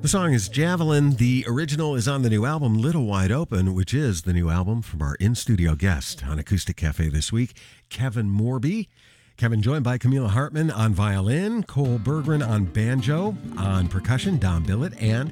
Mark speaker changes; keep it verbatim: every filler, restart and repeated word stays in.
Speaker 1: The song is Javelin. The original is on the new album, Little Wide Open, which is the new album from our in-studio guest on Acoustic Cafe this week, Kevin Morby. Kevin joined by Camila Hartman on violin, Cole Berggren on banjo, on percussion, Don Billett, and